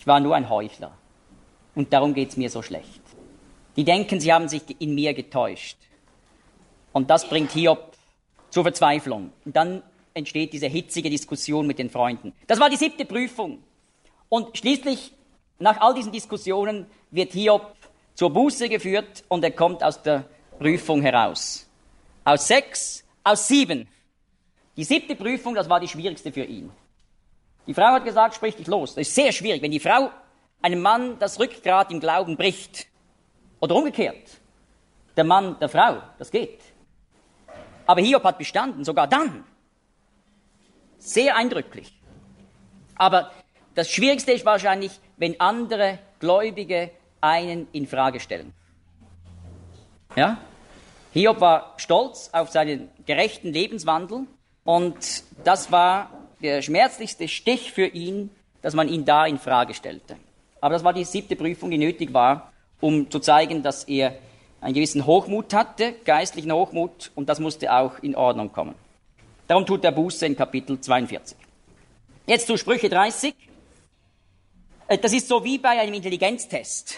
ich war nur ein Heuchler. Und darum geht's mir so schlecht. Die denken, sie haben sich in mir getäuscht. Und das bringt Hiob zur Verzweiflung. Und dann entsteht diese hitzige Diskussion mit den Freunden. Das war die 7. Prüfung. Und schließlich, nach all diesen Diskussionen, wird Hiob zur Buße geführt und er kommt aus der Prüfung heraus. Aus 6, aus 7. Die 7. Prüfung, das war die schwierigste für ihn. Die Frau hat gesagt, sprich dich los. Das ist sehr schwierig, wenn die Frau einem Mann das Rückgrat im Glauben bricht. Oder umgekehrt. Der Mann der Frau, das geht. Aber Hiob hat bestanden, sogar dann. Sehr eindrücklich. Aber das Schwierigste ist wahrscheinlich, wenn andere Gläubige einen in Frage stellen. Ja? Hiob war stolz auf seinen gerechten Lebenswandel und das war der schmerzlichste Stich für ihn, dass man ihn da in Frage stellte. Aber das war die 7. Prüfung, die nötig war, um zu zeigen, dass er einen gewissen Hochmut hatte, geistlichen Hochmut, und das musste auch in Ordnung kommen. Darum tut er Buße in Kapitel 42. Jetzt zu Sprüche 30. Das ist so wie bei einem Intelligenztest.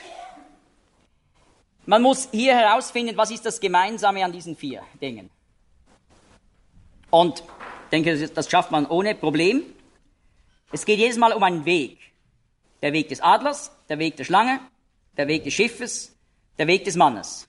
Man muss hier herausfinden, was ist das Gemeinsame an diesen 4 Dingen. Und ich denke, das schafft man ohne Problem. Es geht jedes Mal um einen Weg. Der Weg des Adlers, der Weg der Schlange, der Weg des Schiffes, der Weg des Mannes.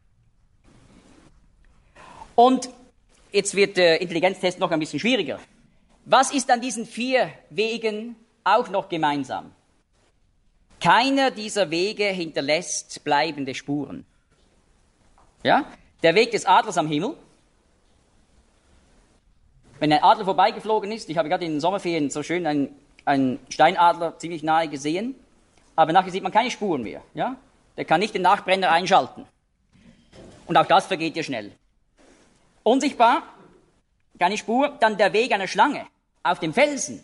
Und jetzt wird der Intelligenztest noch ein bisschen schwieriger. Was ist an diesen 4 Wegen auch noch gemeinsam? Keiner dieser Wege hinterlässt bleibende Spuren. Ja? Der Weg des Adlers am Himmel. Wenn ein Adler vorbeigeflogen ist, ich habe gerade in den Sommerferien so schön einen Steinadler ziemlich nahe gesehen, aber nachher sieht man keine Spuren mehr. Ja? Der kann nicht den Nachbrenner einschalten. Und auch das vergeht ja schnell. Unsichtbar, keine Spur. Dann der Weg einer Schlange auf dem Felsen.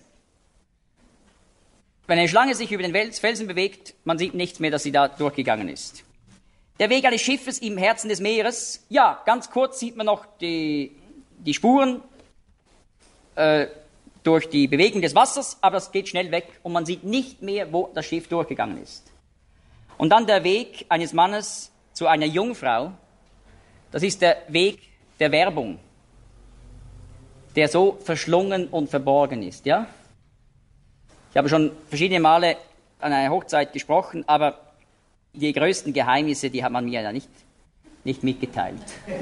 Wenn eine Schlange sich über den Felsen bewegt, man sieht nichts mehr, dass sie da durchgegangen ist. Der Weg eines Schiffes im Herzen des Meeres, ja, ganz kurz sieht man noch die Spuren durch die Bewegung des Wassers, aber das geht schnell weg und man sieht nicht mehr, wo das Schiff durchgegangen ist. Und dann der Weg eines Mannes zu einer Jungfrau, das ist der Weg der Werbung, der so verschlungen und verborgen ist, ja? Ich habe schon verschiedene Male an einer Hochzeit gesprochen, aber die größten Geheimnisse, die hat man mir ja nicht mitgeteilt.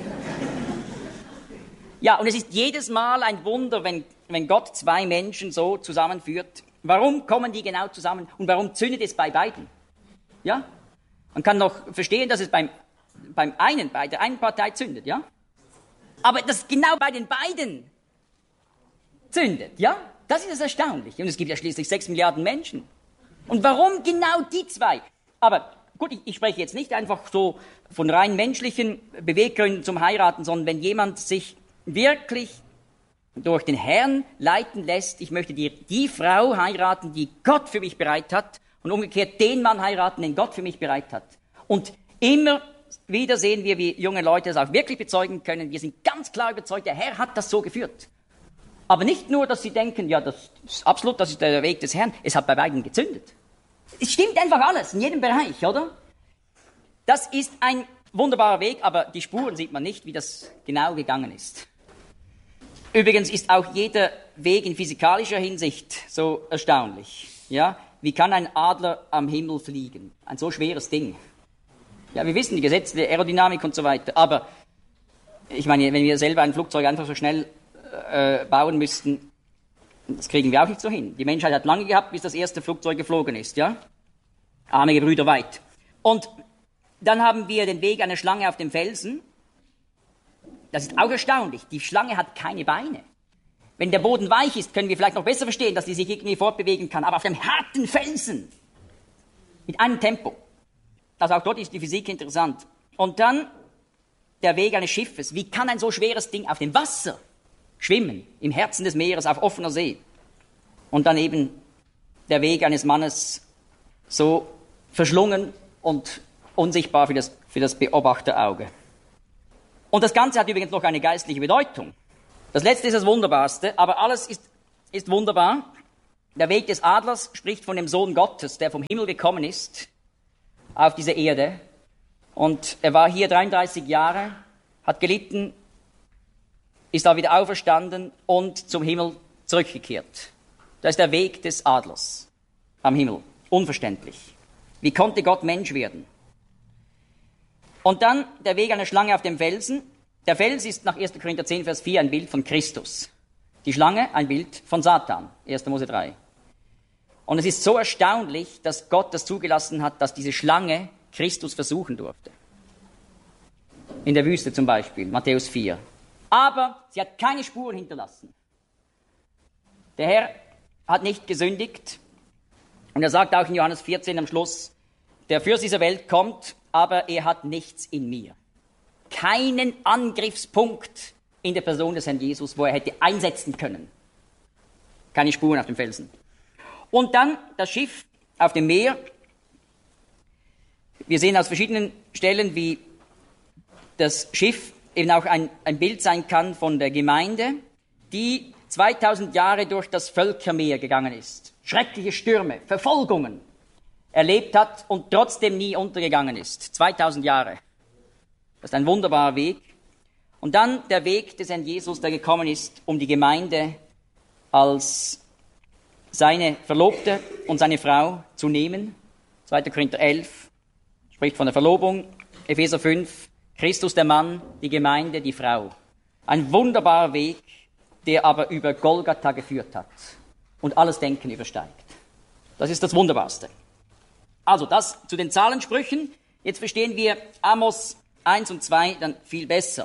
Ja, und es ist jedes Mal ein Wunder, wenn Gott 2 Menschen so zusammenführt. Warum kommen die genau zusammen und warum zündet es bei beiden? Ja? Man kann noch verstehen, dass es bei der einen Partei zündet, ja? Aber das genau bei den beiden zündet, ja? Das ist das Erstaunliche. Und es gibt ja schließlich 6 Milliarden Menschen. Und warum genau die 2? Aber gut, ich spreche jetzt nicht einfach so von rein menschlichen Beweggründen zum Heiraten, sondern wenn jemand sich wirklich durch den Herrn leiten lässt, ich möchte die Frau heiraten, die Gott für mich bereit hat, und umgekehrt den Mann heiraten, den Gott für mich bereit hat. Und immer wieder sehen wir, wie junge Leute das auch wirklich bezeugen können. Wir sind ganz klar überzeugt, der Herr hat das so geführt. Aber nicht nur, dass sie denken, ja, das ist der Weg des Herrn. Es hat bei beiden gezündet. Es stimmt einfach alles, in jedem Bereich, oder? Das ist ein wunderbarer Weg, aber die Spuren sieht man nicht, wie das genau gegangen ist. Übrigens ist auch jeder Weg in physikalischer Hinsicht so erstaunlich. Ja? Wie kann ein Adler am Himmel fliegen? Ein so schweres Ding. Ja, wir wissen die Gesetze der Aerodynamik und so weiter, aber ich meine, wenn wir selber ein Flugzeug einfach so schnell bauen müssten, das kriegen wir auch nicht so hin. Die Menschheit hat lange gehabt, bis das erste Flugzeug geflogen ist, ja? Arme Gebrüder weit. Und dann haben wir den Weg einer Schlange auf dem Felsen. Das ist auch erstaunlich. Die Schlange hat keine Beine. Wenn der Boden weich ist, können wir vielleicht noch besser verstehen, dass die sich irgendwie fortbewegen kann. Aber auf dem harten Felsen, mit einem Tempo. Also auch dort ist die Physik interessant. Und dann der Weg eines Schiffes. Wie kann ein so schweres Ding auf dem Wasser schwimmen, im Herzen des Meeres, auf offener See? Und dann eben der Weg eines Mannes, so verschlungen und unsichtbar für das Beobachterauge. Und das Ganze hat übrigens noch eine geistliche Bedeutung. Das Letzte ist das Wunderbarste, aber alles ist wunderbar. der Weg des Adlers spricht von dem Sohn Gottes, der vom Himmel gekommen ist auf diese Erde. Und er war hier 33 Jahre, hat gelitten, ist da wieder auferstanden und zum Himmel zurückgekehrt. Das ist der Weg des Adlers am Himmel. Unverständlich. Wie konnte Gott Mensch werden? Und dann der Weg einer Schlange auf dem Felsen. Der Fels ist nach 1. Korinther 10, Vers 4 ein Bild von Christus. Die Schlange ein Bild von Satan. 1. Mose 3. Und es ist so erstaunlich, dass Gott das zugelassen hat, dass diese Schlange Christus versuchen durfte. In der Wüste zum Beispiel, Matthäus 4. Aber sie hat keine Spuren hinterlassen. Der Herr hat nicht gesündigt. Und er sagt auch in Johannes 14 am Schluss, der Fürst dieser Welt kommt, aber er hat nichts in mir. Keinen Angriffspunkt in der Person des Herrn Jesus, wo er hätte einsetzen können. Keine Spuren auf dem Felsen. Und dann das Schiff auf dem Meer. Wir sehen aus verschiedenen Stellen, wie das Schiff eben auch ein Bild sein kann von der Gemeinde, die 2000 Jahre durch das Völkermeer gegangen ist. Schreckliche Stürme, Verfolgungen erlebt hat und trotzdem nie untergegangen ist. 2000 Jahre. Das ist ein wunderbarer Weg. Und dann der Weg des Herrn Jesus, der gekommen ist, um die Gemeinde als seine Verlobte und seine Frau zu nehmen. 2. Korinther 11 spricht von der Verlobung. Epheser 5, Christus der Mann, die Gemeinde die Frau. Ein wunderbarer Weg, der aber über Golgatha geführt hat und alles Denken übersteigt. Das ist das Wunderbarste. Also das zu den Zahlensprüchen. Jetzt verstehen wir Amos 1 und 2 dann viel besser.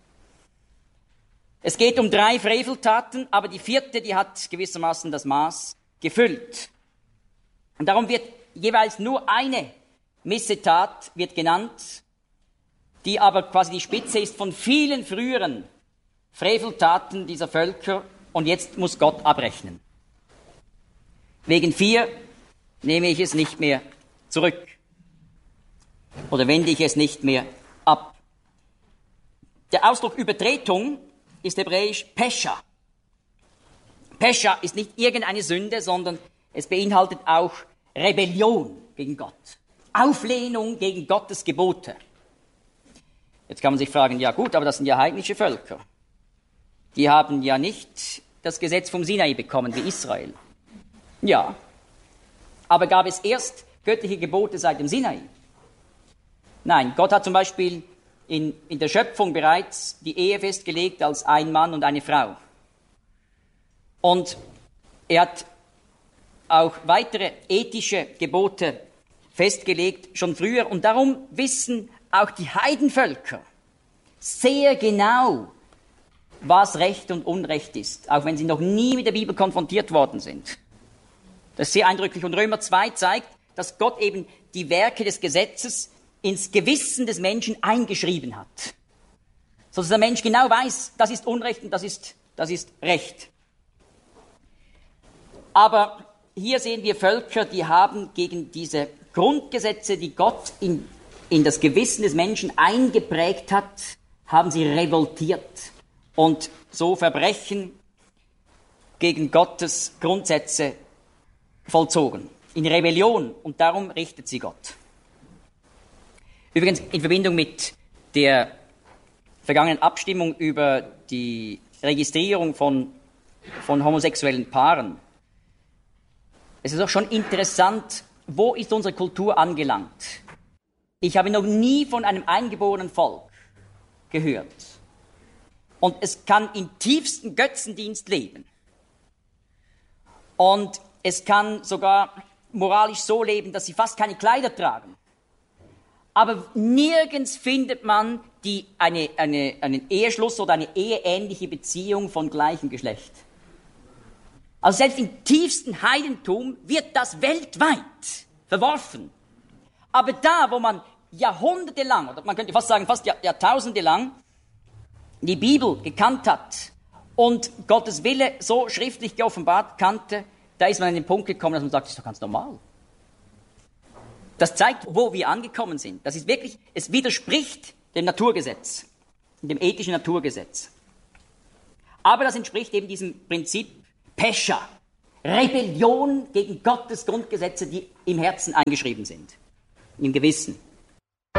Es geht um 3 Freveltaten, aber die 4., die hat gewissermaßen das Maß gefüllt. Und darum wird jeweils nur eine Missetat wird genannt, die aber quasi die Spitze ist von vielen früheren Freveltaten dieser Völker, und jetzt muss Gott abrechnen. Wegen 4 nehme ich es nicht mehr zurück oder wende ich es nicht mehr ab. Der Ausdruck Übertretung ist hebräisch Pesha. Pesha ist nicht irgendeine Sünde, sondern es beinhaltet auch Rebellion gegen Gott, Auflehnung gegen Gottes Gebote. Jetzt kann man sich fragen, ja gut, aber das sind ja heidnische Völker. Die haben ja nicht das Gesetz vom Sinai bekommen wie Israel. Ja, aber gab es erst göttliche Gebote seit dem Sinai? Nein, Gott hat zum Beispiel in der Schöpfung bereits die Ehe festgelegt als ein Mann und eine Frau. Und er hat auch weitere ethische Gebote festgelegt, schon früher. Und darum wissen auch die Heidenvölker sehr genau, was Recht und Unrecht ist, auch wenn sie noch nie mit der Bibel konfrontiert worden sind. Das ist sehr eindrücklich. Und Römer 2 zeigt, dass Gott eben die Werke des Gesetzes ins Gewissen des Menschen eingeschrieben hat. Sodass der Mensch genau weiß, das ist Unrecht und das ist Recht. Aber hier sehen wir Völker, die haben gegen diese Grundgesetze, die Gott in das Gewissen des Menschen eingeprägt hat, haben sie revoltiert und so Verbrechen gegen Gottes Grundsätze vollzogen. In Rebellion, und darum richtet sie Gott. Übrigens in Verbindung mit der vergangenen Abstimmung über die Registrierung von homosexuellen Paaren. Es ist auch schon interessant, wo ist unsere Kultur angelangt? Ich habe noch nie von einem eingeborenen Volk gehört. Und es kann im tiefsten Götzendienst leben. Und es kann sogar moralisch so leben, dass sie fast keine Kleider tragen. Aber nirgends findet man einen Eheschluss oder eine eheähnliche Beziehung von gleichem Geschlecht. Also selbst im tiefsten Heidentum wird das weltweit verworfen. Aber da, wo man jahrhundertelang, oder man könnte fast sagen fast Jahrtausende lang, die Bibel gekannt hat und Gottes Wille so schriftlich geoffenbart kannte, da ist man an den Punkt gekommen, dass man sagt, das ist doch ganz normal. Das zeigt, wo wir angekommen sind. Das ist wirklich, es widerspricht dem Naturgesetz, dem ethischen Naturgesetz. Aber das entspricht eben diesem Prinzip Pesha, Rebellion gegen Gottes Grundgesetze, die im Herzen eingeschrieben sind, im Gewissen.